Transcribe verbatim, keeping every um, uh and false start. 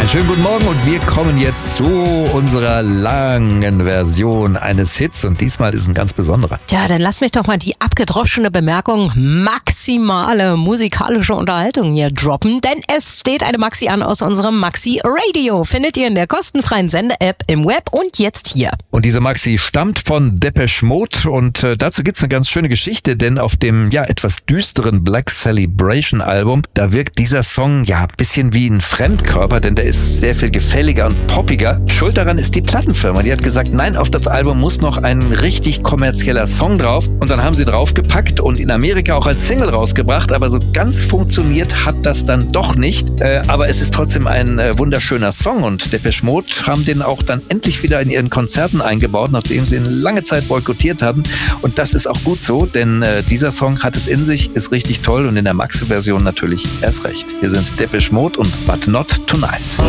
schönen guten Morgen und wir kommen jetzt zu unserer langen Version eines Hits und diesmal ist ein ganz besonderer. Ja, dann lass mich doch mal die abgedroschene Bemerkung maximale musikalische Unterhaltung hier droppen, denn es steht eine Maxi an aus unserem Maxi Radio. Findet ihr in der kostenfreien Sende-App im Web und jetzt hier. Und diese Maxi stammt von Depeche Mode und äh, dazu gibt's eine ganz schöne Geschichte, denn auf dem ja etwas düsteren Black Celebration Album, da wirkt dieser Song ja ein bisschen wie ein Fremdkörper, denn der ist sehr viel gefälliger und poppiger. Schuld daran ist die Plattenfirma. Die hat gesagt, nein, auf das Album muss noch ein richtig kommerzieller Song drauf. Und dann haben sie draufgepackt und in Amerika auch als Single rausgebracht. Aber so ganz funktioniert hat das dann doch nicht. Äh, aber es ist trotzdem ein äh, wunderschöner Song. Und Depeche Mode haben den auch dann endlich wieder in ihren Konzerten eingebaut, nachdem sie ihn lange Zeit boykottiert hatten. Und das ist auch gut so, denn äh, dieser Song hat es in sich, ist richtig toll und in der Maxi-Version natürlich erst recht. Wir sind Depeche Mode und But Not Tonight.